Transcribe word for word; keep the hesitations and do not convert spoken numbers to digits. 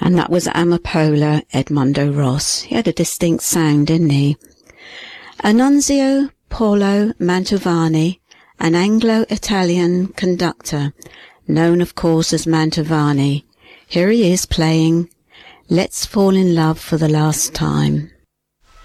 And that was Amapola Edmondo Ross. He had a distinct sound, didn't he? Annunzio Paolo Mantovani, an Anglo-Italian conductor, known of course as Mantovani. Here he is playing Let's Fall in Love for the Last Time.